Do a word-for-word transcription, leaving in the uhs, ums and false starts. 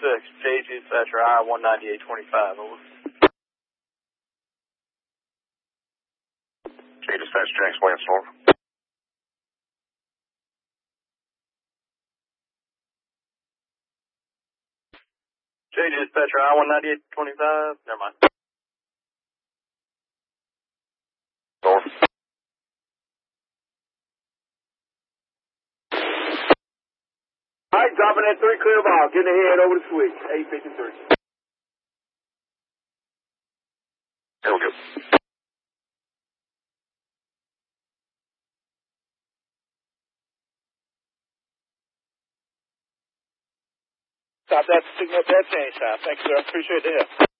six, J Dispatcher, I one ninety-eight twenty-five, over. J Dispatcher, Jax Landstorm. J Dispatcher, I one ninety-eight twenty-five, never mind. North. All right, dropping that three clear ball. Getting ahead over the switch. eight fifty-three. Here we go. Stop that signal, dead change time. Thanks, sir. Appreciate the help.